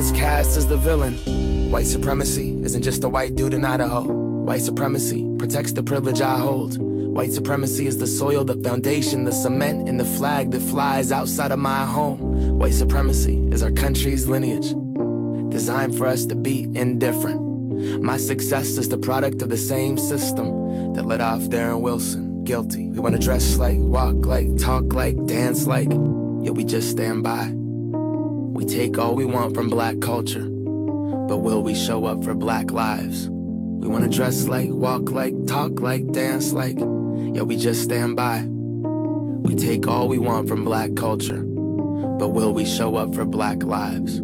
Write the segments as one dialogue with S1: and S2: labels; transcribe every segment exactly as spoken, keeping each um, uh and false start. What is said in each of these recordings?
S1: gets cast as the villain. White supremacy isn't just a white dude in Idaho. White supremacy protects the privilege I hold. White supremacy is the soil, the foundation, the cement, and the flag that flies outside of my home. White supremacy is our country's lineage, designed for us to be indifferent. My success is the product of the same system that let off Darren Wilson guilty. We wanna dress like, walk like, talk like, dance like, yet we just stand by. We take all we want from black culture, but will we show up for black lives? We wanna dress like, walk like, talk like, dance like, yet we just stand by. We take all we want from black culture, but will we show up for black lives?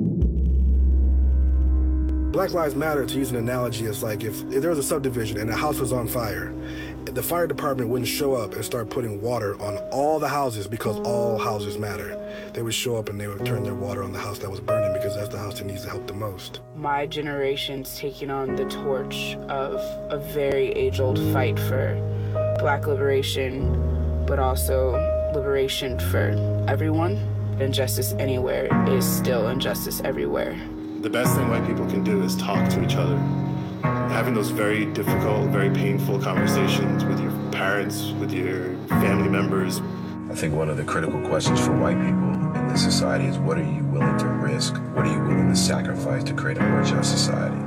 S2: Black Lives Matter, to use an analogy, is like if, if there was a subdivision and a house was on fire, the fire department wouldn't show up and start putting water on all the houses because all houses matter. They would show up and they would turn their water on the house that was burning because that's the house that needs the help the most.
S3: My generation's taking on the torch of a very age-old fight for black liberation, but also liberation for everyone. Injustice anywhere is still injustice everywhere.
S4: The best thing white people can do is talk to each other. Having those very difficult, very painful conversations with your parents, with your family members.
S5: I think one of the critical questions for white people in this society is what are you willing to risk? What are you willing to sacrifice to create a more just society?